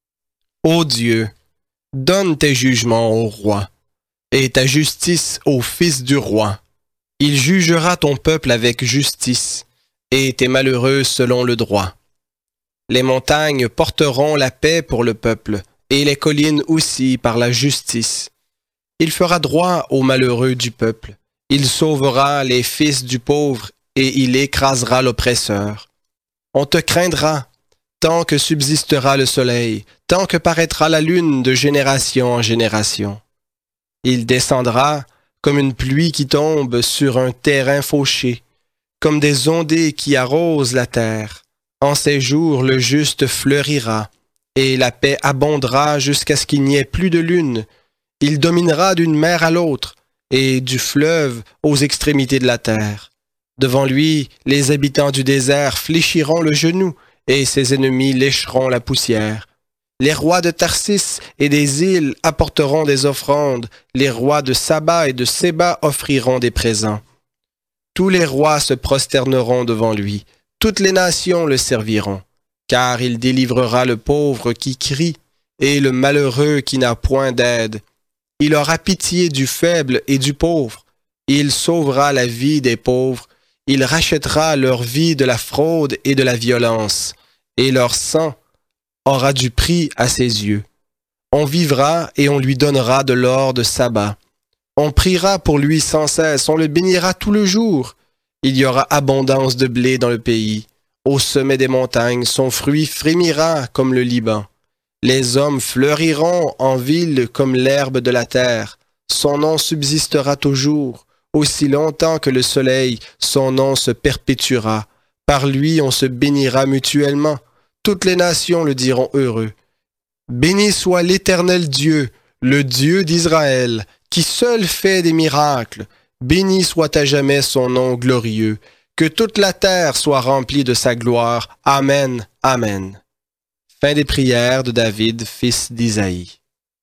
[SPEAKER 2] Ô Dieu, donne tes jugements au roi, et ta justice au fils du roi. Il jugera ton peuple avec justice, et tes malheureux selon le droit. Les montagnes porteront la paix pour le peuple, et les collines aussi par la justice. Il fera droit aux malheureux du peuple. Il sauvera les fils du pauvre, et il écrasera l'oppresseur. On te craindra, tant que subsistera le soleil, tant que paraîtra la lune de génération en génération. Il descendra comme une pluie qui tombe sur un terrain fauché, comme des ondées qui arrosent la terre. En ces jours, le juste fleurira, et la paix abondera jusqu'à ce qu'il n'y ait plus de lune. Il dominera d'une mer à l'autre, et du fleuve aux extrémités de la terre. Devant lui, les habitants du désert fléchiront le genou, et ses ennemis lécheront la poussière. Les rois de Tarsis et des îles apporteront des offrandes, les rois de Saba et de Séba offriront des présents. Tous les rois se prosterneront devant lui, toutes les nations le serviront, car il délivrera le pauvre qui crie et le malheureux qui n'a point d'aide. Il aura pitié du faible et du pauvre, il sauvera la vie des pauvres, il rachètera leur vie de la fraude et de la violence, et leur sang aura du prix à ses yeux. On vivra et on lui donnera de l'or de Saba. On priera pour lui sans cesse, on le bénira tout le jour. Il y aura abondance de blé dans le pays. Au sommet des montagnes, son fruit frémira comme le Liban. Les hommes fleuriront en ville comme l'herbe de la terre. Son nom subsistera toujours. Aussi longtemps que le soleil, son nom se perpétuera. Par lui, on se bénira mutuellement. Toutes les nations le diront heureux. Béni soit l'Éternel Dieu, le Dieu d'Israël, qui seul fait des miracles. Béni soit à jamais son nom glorieux. Que toute la terre soit remplie de sa gloire. Amen, Amen. Fin des prières de David, fils d'Isaïe.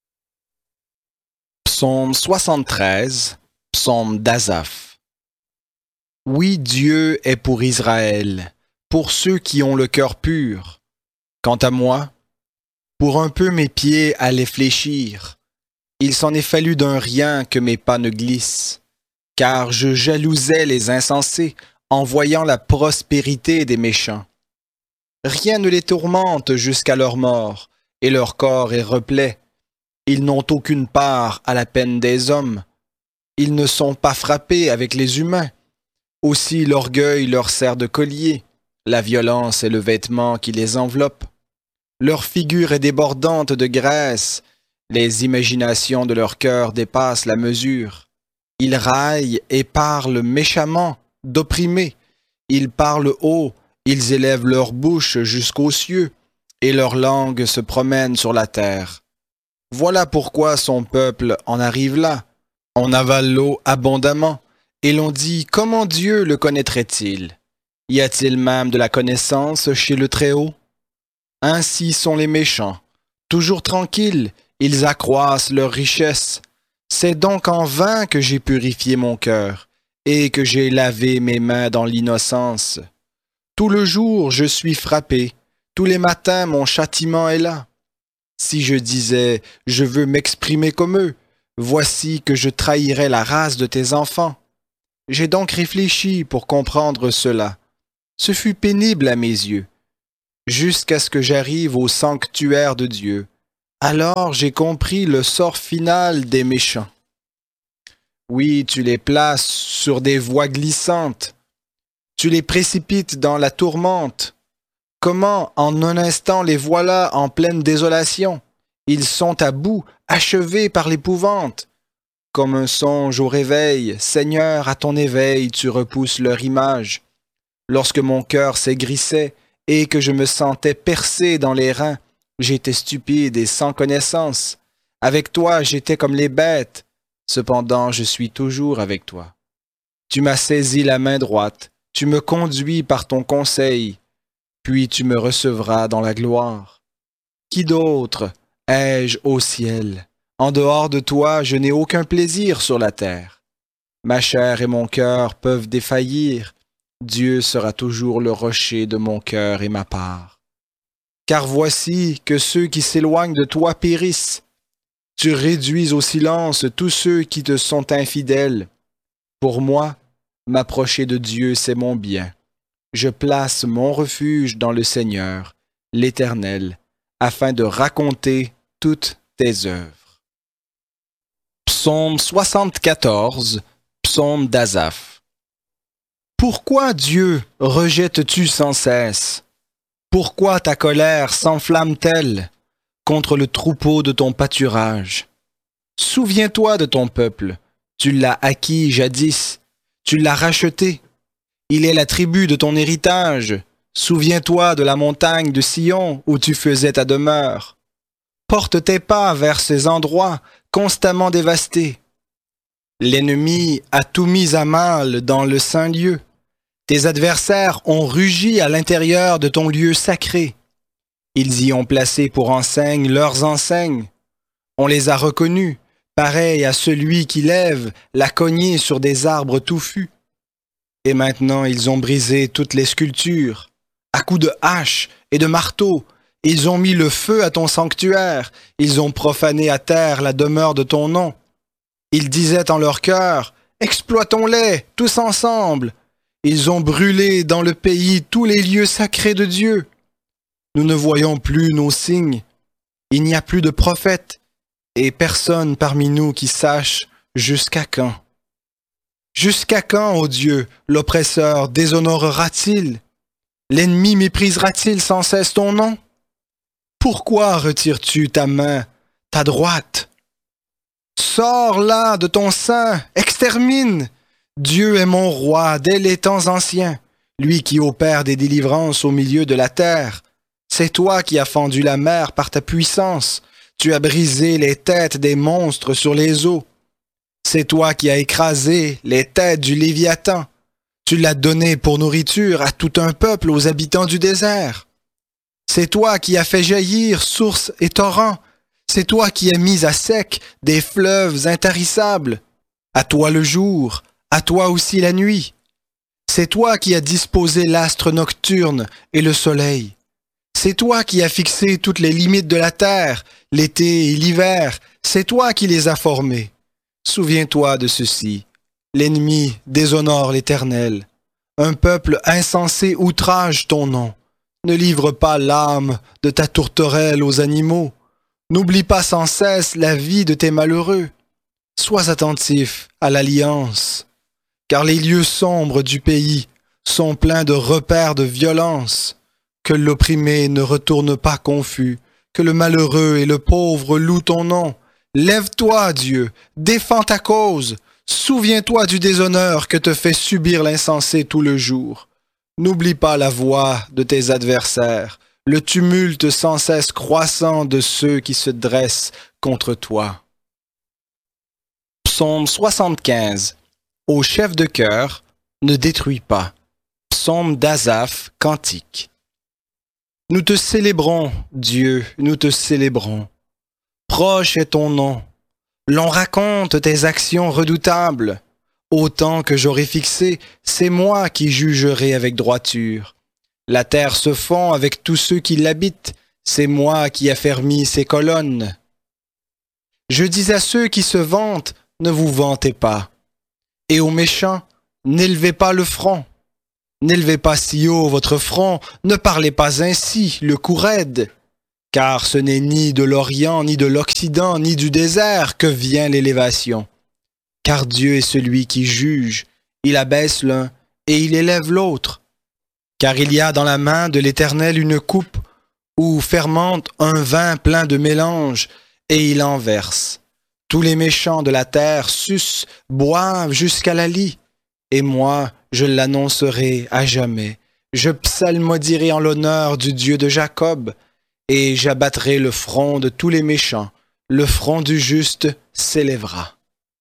[SPEAKER 1] Psaume 73, psaume d'Asaph. Oui, Dieu est pour Israël, pour ceux qui ont le cœur pur. Quant à moi, pour un peu mes pieds allaient fléchir. Il s'en est fallu d'un rien que mes pas ne glissent, car je jalousais les insensés en voyant la prospérité des méchants. Rien ne les tourmente jusqu'à leur mort, et leur corps est replet. Ils n'ont aucune part à la peine des hommes. Ils ne sont pas frappés avec les humains. Aussi l'orgueil leur sert de collier, la violence est le vêtement qui les enveloppe. Leur figure est débordante de graisse, les imaginations de leur cœur dépassent la mesure. Ils raillent et parlent méchamment, d'opprimés. Ils parlent haut, ils élèvent leur bouche jusqu'aux cieux, et leur langue se promène sur la terre. Voilà pourquoi son peuple en arrive là. On avale l'eau abondamment, et l'on dit, comment Dieu le connaîtrait-il? Y a-t-il même de la connaissance chez le Très-Haut? Ainsi sont les méchants. Toujours tranquilles, ils accroissent leur richesse. C'est donc en vain que j'ai purifié mon cœur et que j'ai lavé mes mains dans l'innocence. Tout le jour je suis frappé, tous les matins mon châtiment est là. Si je disais « je veux m'exprimer comme eux », voici que je trahirais la race de tes enfants. J'ai donc réfléchi pour comprendre cela. Ce fut pénible à mes yeux. jusqu'à ce que j'arrive au sanctuaire de Dieu. Alors j'ai compris le sort final des méchants. Oui, tu les places sur des voies glissantes. Tu les précipites dans la tourmente. Comment, en un instant, les voilà en pleine désolation? Ils sont à bout, achevés par l'épouvante. Comme un songe au réveil, Seigneur, à ton éveil, tu repousses leur image. Lorsque mon cœur s'aigrissait et que je me sentais percé dans les reins, j'étais stupide et sans connaissance. Avec toi, j'étais comme les bêtes. Cependant, je suis toujours avec toi. Tu m'as saisi la main droite, tu me conduis par ton conseil, puis tu me recevras dans la gloire. Qui d'autre ai-je au ciel? En dehors de toi, je n'ai aucun plaisir sur la terre. Ma chair et mon cœur peuvent défaillir. Dieu sera toujours le rocher de mon cœur et ma part. Car voici que ceux qui s'éloignent de toi périssent. Tu réduis au silence tous ceux qui te sont infidèles. Pour moi, m'approcher de Dieu, c'est mon bien. Je place mon refuge dans le Seigneur, l'Éternel, afin de raconter toutes tes œuvres. Psaume 74, psaume d'Asaph. Pourquoi, Dieu, rejettes-tu sans cesse? Pourquoi ta colère s'enflamme-t-elle contre le troupeau de ton pâturage? Souviens-toi de ton peuple, tu l'as acquis jadis, tu l'as racheté. Il est la tribu de ton héritage. Souviens-toi de la montagne de Sion où tu faisais ta demeure. Porte tes pas vers ces endroits constamment dévastés. L'ennemi a tout mis à mal dans le saint lieu. Tes adversaires ont rugi à l'intérieur de ton lieu sacré. Ils y ont placé pour enseigne leurs enseignes. On les a reconnus, pareils à celui qui lève la cognée sur des arbres touffus. Et maintenant ils ont brisé toutes les sculptures. À coups de hache et de marteau, ils ont mis le feu à ton sanctuaire. Ils ont profané à terre la demeure de ton nom. Ils disaient en leur cœur, « Exploitons-les, tous ensemble !» Ils ont brûlé dans le pays tous les lieux sacrés de Dieu. Nous ne voyons plus nos signes. Il n'y a plus de prophètes, et personne parmi nous qui sache jusqu'à quand. Jusqu'à quand, ô Dieu, l'oppresseur déshonorera-t-il? L'ennemi méprisera-t-il sans cesse ton nom? Pourquoi retires-tu ta main, ta droite? Sors là de ton sein, extermine! Dieu est mon roi dès les temps anciens, lui qui opère des délivrances au milieu de la terre. C'est toi qui as fendu la mer par ta puissance. Tu as brisé les têtes des monstres sur les eaux. C'est toi qui as écrasé les têtes du Léviathan. Tu l'as donné pour nourriture à tout un peuple, aux habitants du désert. C'est toi qui as fait jaillir sources et torrents. C'est toi qui as mis à sec des fleuves intarissables. À toi le jour, à toi aussi la nuit. C'est toi qui as disposé l'astre nocturne et le soleil. C'est toi qui as fixé toutes les limites de la terre, l'été et l'hiver. C'est toi qui les as formés. Souviens-toi de ceci. L'ennemi déshonore l'Éternel. Un peuple insensé outrage ton nom. Ne livre pas l'âme de ta tourterelle aux animaux. N'oublie pas sans cesse la vie de tes malheureux. Sois attentif à l'alliance, car les lieux sombres du pays sont pleins de repères de violence. Que l'opprimé ne retourne pas confus, que le malheureux et le pauvre louent ton nom. Lève-toi, Dieu, défends ta cause. Souviens-toi du déshonneur que te fait subir l'insensé tout le jour. N'oublie pas la voix de tes adversaires, le tumulte sans cesse croissant de ceux qui se dressent contre toi. Psaume 75. Au chef de chœur, ne détruis pas. Psaume d'Asaph, cantique. Nous te célébrons, Dieu, nous te célébrons. Proche est ton nom. L'on raconte tes actions redoutables. Au temps que j'aurai fixé, c'est moi qui jugerai avec droiture. La terre se fond avec tous ceux qui l'habitent. C'est moi qui affermis ses colonnes. Je dis à ceux qui se vantent, ne vous vantez pas. Et aux méchants, n'élevez pas le front. N'élevez pas si haut votre front, ne parlez pas ainsi, le cou raide. Car ce n'est ni de l'Orient, ni de l'Occident, ni du désert que vient l'élévation. Car Dieu est celui qui juge, il abaisse l'un et il élève l'autre. Car il y a dans la main de l'Éternel une coupe où fermente un vin plein de mélange, et il en verse. Tous les méchants de la terre sucent, boivent jusqu'à la lie. Et moi, je l'annoncerai à jamais. Je psalmodierai en l'honneur du Dieu de Jacob, et j'abattrai le front de tous les méchants. Le front du juste s'élèvera.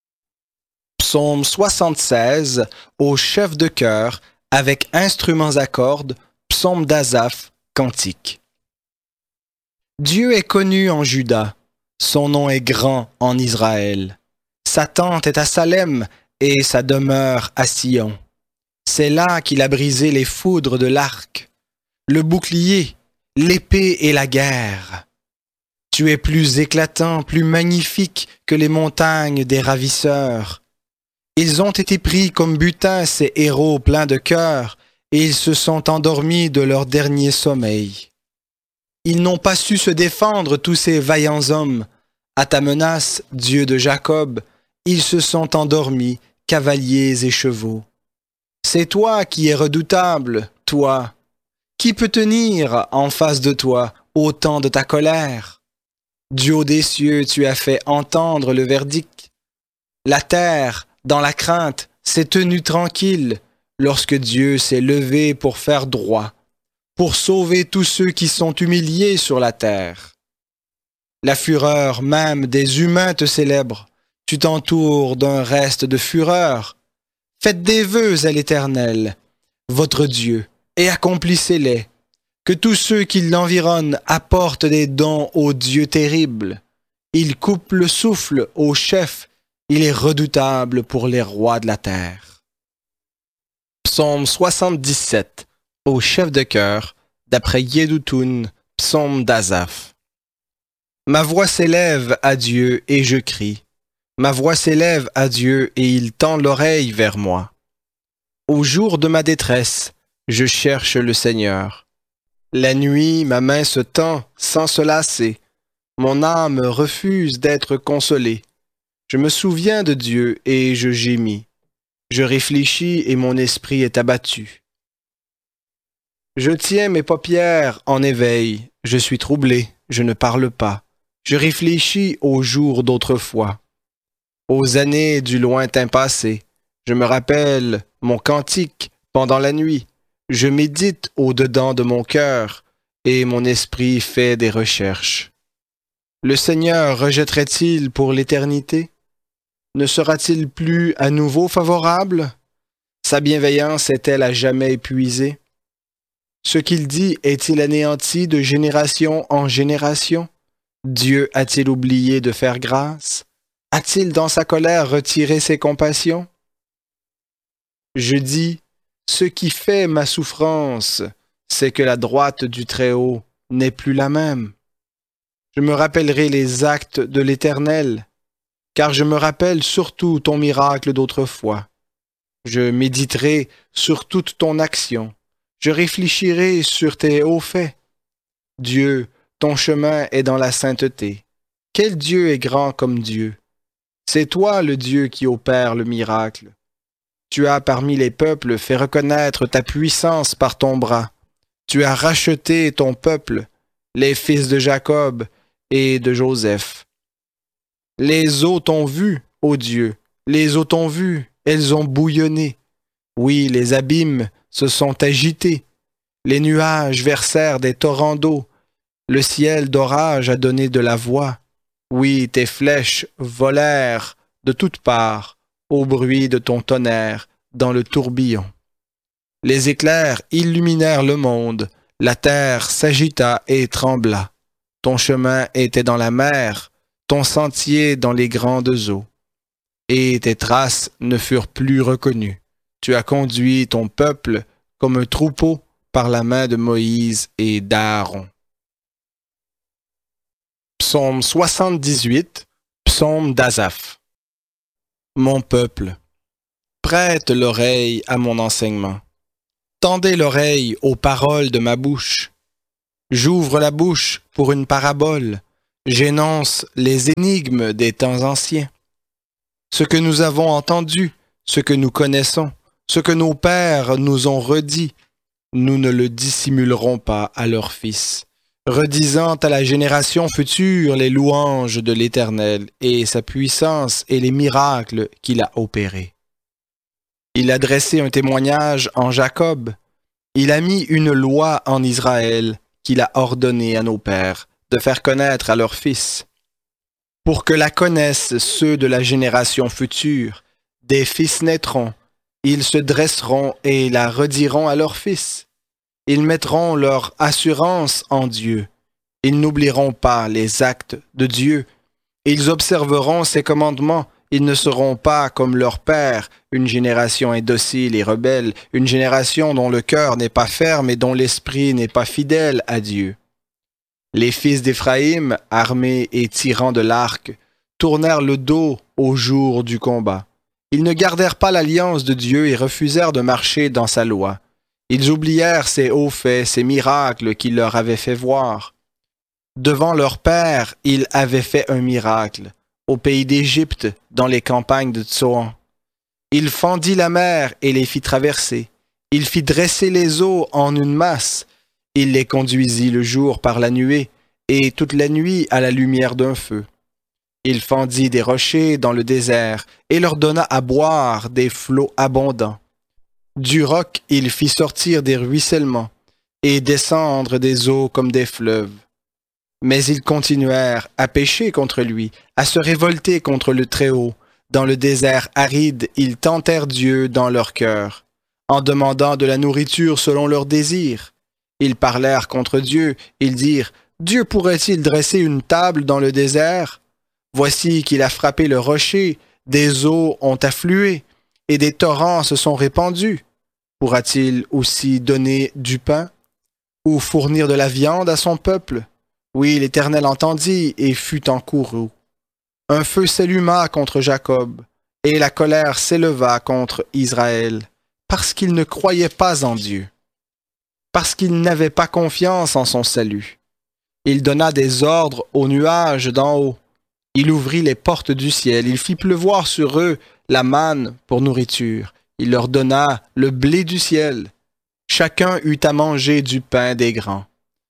[SPEAKER 1] Psaume 76, au chef de chœur, avec instruments à cordes, psaume d'Asaph, cantique. Dieu est connu en Juda, son nom est grand en Israël. Sa tente est à Salem et sa demeure à Sion. C'est là qu'il a brisé les foudres de l'arc, le bouclier, l'épée et la guerre. Tu es plus éclatant, plus magnifique que les montagnes des ravisseurs. Ils ont été pris comme butin, ces héros pleins de cœur, et ils se sont endormis de leur dernier sommeil. Ils n'ont pas su se défendre, tous ces vaillants hommes. À ta menace, Dieu de Jacob, ils se sont endormis, cavaliers et chevaux. C'est toi qui es redoutable, toi. Qui peut tenir en face de toi au temps de ta colère? Du haut des cieux, tu as fait entendre le verdict. La terre, dans la crainte, s'est tenue tranquille lorsque Dieu s'est levé pour faire droit, pour sauver tous ceux qui sont humiliés sur la terre. La fureur même des humains te célèbre. Tu t'entoures d'un reste de fureur. Faites des vœux à l'Éternel, votre Dieu, et accomplissez-les. Que tous ceux qui l'environnent apportent des dons au Dieu terrible. Il coupe le souffle au chef. Il est redoutable pour les rois de la terre. Psaume 77, au chef de chœur, d'après Yédoutun, psaume d'Asaph. Ma voix s'élève à Dieu et je crie. Ma voix s'élève à Dieu et il tend l'oreille vers moi. Au jour de ma détresse, je cherche le Seigneur. La nuit, ma main se tend sans se lasser. Mon âme refuse d'être consolée. Je me souviens de Dieu et je gémis. Je réfléchis et mon esprit est abattu. Je tiens mes paupières en éveil. Je suis troublé, je ne parle pas. Je réfléchis aux jours d'autrefois, aux années du lointain passé. Je me rappelle mon cantique pendant la nuit. Je médite au-dedans de mon cœur et mon esprit fait des recherches. Le Seigneur rejetterait-il pour l'éternité? Ne sera-t-il plus à nouveau favorable? Sa bienveillance est-elle à jamais épuisée? Ce qu'il dit est-il anéanti de génération en génération? Dieu a-t-il oublié de faire grâce? A-t-il dans sa colère retiré ses compassions? Je dis, ce qui fait ma souffrance, c'est que la droite du Très-Haut n'est plus la même. Je me rappellerai les actes de l'Éternel, car je me rappelle surtout ton miracle d'autrefois. Je méditerai sur toute ton action. Je réfléchirai sur tes hauts faits. Dieu, ton chemin est dans la sainteté. Quel Dieu est grand comme Dieu? C'est toi le Dieu qui opère le miracle. Tu as parmi les peuples fait reconnaître ta puissance par ton bras. Tu as racheté ton peuple, les fils de Jacob et de Joseph. Les eaux t'ont vu, ô Dieu, les eaux t'ont vu, elles ont bouillonné. Oui, les abîmes se sont agités. Les nuages versèrent des torrents d'eau. Le ciel d'orage a donné de la voix. Oui, tes flèches volèrent de toutes parts au bruit de ton tonnerre dans le tourbillon. Les éclairs illuminèrent le monde. La terre s'agita et trembla. Ton chemin était dans la mer, ton sentier dans les grandes eaux. Et tes traces ne furent plus reconnues. Tu as conduit ton peuple comme un troupeau par la main de Moïse et d'Aaron. Psaume 78, psaume d'Asaph. Mon peuple, prête l'oreille à mon enseignement. Tendez l'oreille aux paroles de ma bouche. J'ouvre la bouche pour une parabole. J'énonce les énigmes des temps anciens. Ce que nous avons entendu, ce que nous connaissons, ce que nos pères nous ont redit, nous ne le dissimulerons pas à leurs fils, redisant à la génération future les louanges de l'Éternel et sa puissance et les miracles qu'il a opérés. Il a dressé un témoignage en Jacob, il a mis une loi en Israël qu'il a ordonné à nos pères de faire connaître à leurs fils, pour que la connaissent ceux de la génération future. Des fils naîtront, ils se dresseront et la rediront à leurs fils. Ils mettront leur assurance en Dieu. Ils n'oublieront pas les actes de Dieu. Ils observeront ses commandements. Ils ne seront pas comme leur père, une génération indocile et rebelle, une génération dont le cœur n'est pas ferme et dont l'esprit n'est pas fidèle à Dieu. Les fils d'Éphraïm, armés et tirant de l'arc, tournèrent le dos au jour du combat. Ils ne gardèrent pas l'alliance de Dieu et refusèrent de marcher dans sa loi. Ils oublièrent ses hauts faits, ses miracles qu'il leur avait fait voir. Devant leur père, il avait fait un miracle, au pays d'Égypte, dans les campagnes de Tsoan. Il fendit la mer et les fit traverser. Il fit dresser les eaux en une masse. Il les conduisit le jour par la nuée, et toute la nuit à la lumière d'un feu. Il fendit des rochers dans le désert, et leur donna à boire des flots abondants. Du roc, il fit sortir des ruissellements, et descendre des eaux comme des fleuves. Mais ils continuèrent à pécher contre lui, à se révolter contre le Très-Haut. Dans le désert aride, ils tentèrent Dieu dans leur cœur, en demandant de la nourriture selon leurs désirs. Ils parlèrent contre Dieu, ils dirent « Dieu pourrait-il dresser une table dans le désert? Voici qu'il a frappé le rocher, des eaux ont afflué, et des torrents se sont répandus. Pourra-t-il aussi donner du pain, ou fournir de la viande à son peuple? » Oui, l'Éternel entendit et fut en courroux. Un feu s'alluma contre Jacob, et la colère s'éleva contre Israël, parce qu'il ne croyait pas en Dieu, parce qu'il n'avait pas confiance en son salut. Il donna des ordres aux nuages d'en haut. Il ouvrit les portes du ciel, il fit pleuvoir sur eux la manne pour nourriture. Il leur donna le blé du ciel. Chacun eut à manger du pain des grands.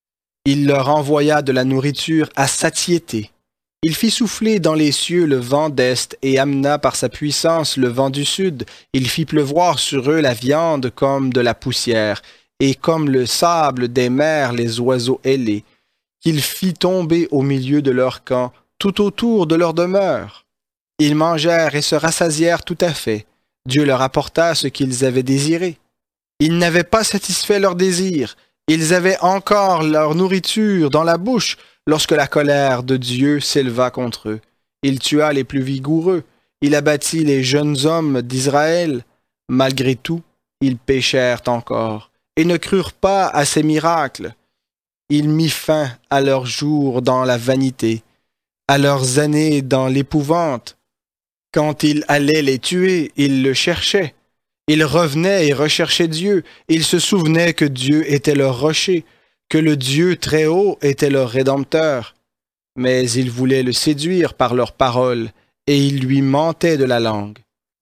[SPEAKER 1] Il leur envoya de la nourriture à satiété. Il fit souffler dans les cieux le vent d'est et amena par sa puissance le vent du sud. Il fit pleuvoir sur eux la viande comme de la poussière, et comme le sable des mers les oiseaux ailés, qu'il fit tomber au milieu de leur camp, tout autour de leur demeure. Ils mangèrent et se rassasièrent tout à fait. Dieu leur apporta ce qu'ils avaient désiré. Ils n'avaient pas satisfait leur désir. Ils avaient encore leur nourriture dans la bouche lorsque la colère de Dieu s'éleva contre eux. Il tua les plus vigoureux. Il abattit les jeunes hommes d'Israël. Malgré tout, ils péchèrent encore et ne crurent pas à ses miracles. Il mit fin à leurs jours dans la vanité, à leurs années dans l'épouvante. Quand il allait les tuer, ils le cherchaient. Ils revenaient et recherchaient Dieu. Ils se souvenaient que Dieu était leur rocher, que le Dieu très haut était leur rédempteur. Mais ils voulaient le séduire par leurs paroles, et ils lui mentaient de la langue.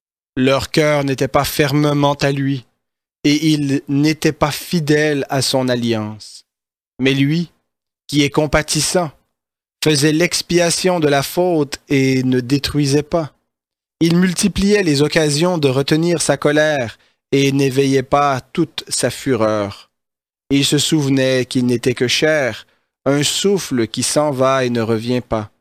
[SPEAKER 1] Leur cœur n'était pas fermement à lui, et ils n'étaient pas fidèles à son alliance. Mais lui, qui est compatissant, faisait l'expiation de la faute et ne détruisait pas. Il multipliait les occasions de retenir sa colère et n'éveillait pas toute sa fureur. Il se souvenait qu'il n'était que chair, un souffle qui s'en va et ne revient pas.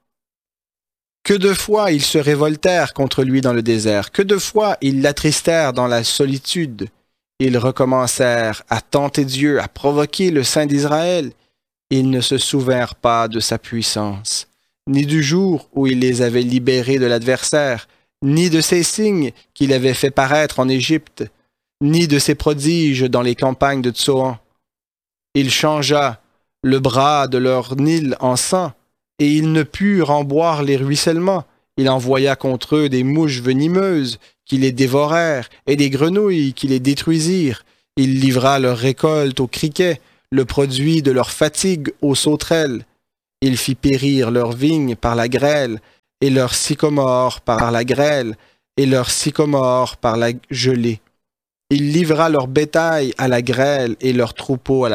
[SPEAKER 1] Que de fois ils se révoltèrent contre lui dans le désert, que de fois ils l'attristèrent dans la solitude. Ils recommencèrent à tenter Dieu, à provoquer le Saint d'Israël. Ils ne se souvinrent pas de sa puissance, ni du jour où il les avait libérés de l'adversaire, ni de ses signes qu'il avait fait paraître en Égypte, ni de ses prodiges dans les campagnes de Tsoan. Il changea le bras de leur Nil en sang, et ils ne purent en boire les ruissellements. Il envoya contre eux des mouches venimeuses qui les dévorèrent, et des grenouilles qui les détruisirent. Il livra leur récolte aux criquets, le produit de leur fatigue aux sauterelles. Il fit périr leurs vignes par la grêle, et leurs sycomores par la grêle, et leurs sycomores par la gelée. Il livra leur bétail à la grêle et leurs troupeaux à la